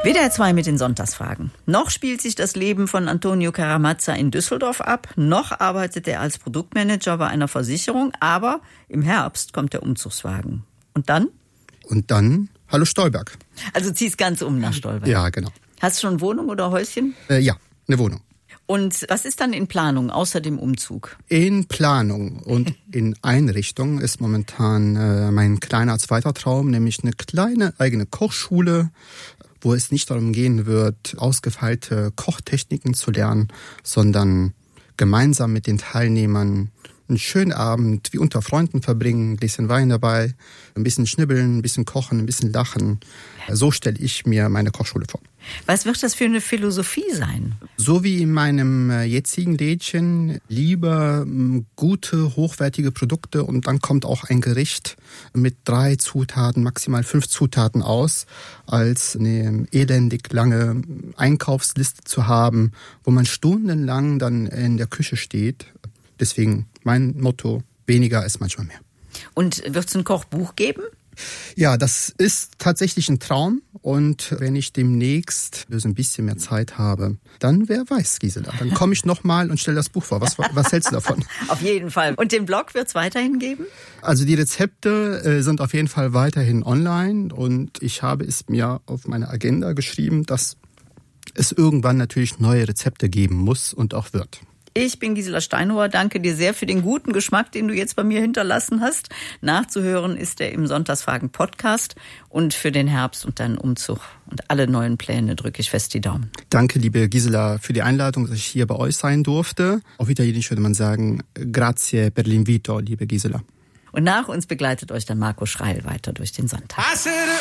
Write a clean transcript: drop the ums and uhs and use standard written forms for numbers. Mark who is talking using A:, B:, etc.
A: WDR 2 mit den Sonntagsfragen. Noch spielt sich das Leben von Antonio Caramazza in Düsseldorf ab, noch arbeitet er als Produktmanager bei einer Versicherung, aber im Herbst kommt der Umzugswagen. Und dann?
B: Und dann, hallo Stolberg.
A: Also ziehst ganz nach Stolberg?
B: Ja, genau.
A: Hast du schon Wohnung oder Häuschen?
B: Ja, eine Wohnung.
A: Und was ist dann in Planung, außer dem Umzug?
B: In Planung und in Einrichtung ist momentan mein kleiner zweiter Traum, nämlich eine kleine eigene Kochschule, wo es nicht darum gehen wird, ausgefeilte Kochtechniken zu lernen, sondern gemeinsam mit den Teilnehmern einen schönen Abend wie unter Freunden verbringen, ein bisschen Wein dabei, ein bisschen schnibbeln, ein bisschen kochen, ein bisschen lachen. So stelle ich mir meine Kochschule vor.
A: Was wird das für eine Philosophie sein?
B: So wie in meinem jetzigen Lädchen, lieber gute, hochwertige Produkte und dann kommt auch ein Gericht mit 3 Zutaten, maximal 5 Zutaten aus, als eine elendig lange Einkaufsliste zu haben, wo man stundenlang dann in der Küche steht. Deswegen mein Motto, weniger ist manchmal mehr.
A: Und wird es ein Kochbuch geben?
B: Ja, das ist tatsächlich ein Traum. Und wenn ich demnächst so ein bisschen mehr Zeit habe, dann wer weiß, Gisela, dann komme ich nochmal und stelle das Buch vor. Was hältst du davon?
A: Auf jeden Fall. Und den Blog wird es weiterhin geben?
B: Also die Rezepte sind auf jeden Fall weiterhin online. Und ich habe es mir auf meine Agenda geschrieben, dass es irgendwann natürlich neue Rezepte geben muss und auch wird.
A: Ich bin Gisela Steinhuber, danke dir sehr für den guten Geschmack, den du jetzt bei mir hinterlassen hast. Nachzuhören ist er im Sonntagsfragen-Podcast und für den Herbst und deinen Umzug und alle neuen Pläne drücke ich fest die Daumen.
B: Danke, liebe Gisela, für die Einladung, dass ich hier bei euch sein durfte. Auf Italienisch würde man sagen, grazie per l'invito, liebe Gisela.
A: Und nach uns begleitet euch dann Marco Schreil weiter durch den Sonntag.